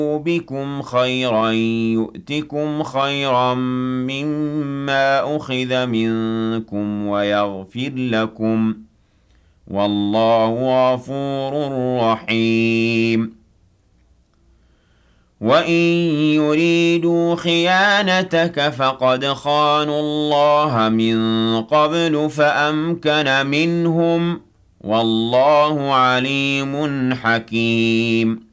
بكم خيرا يؤتكم خيرا مما أخذ منكم ويغفر لكم والله غفور رحيم وإن يريدوا خيانتك فقد خانوا الله من قبل فأمكن منهم والله عليم حكيم